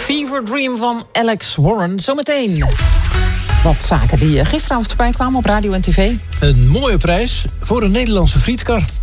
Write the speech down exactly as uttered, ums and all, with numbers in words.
Fever Dream van Alex Warren. Zometeen wat zaken die gisteravond voorbij kwamen op radio en tv. Een mooie prijs voor een Nederlandse frietkar.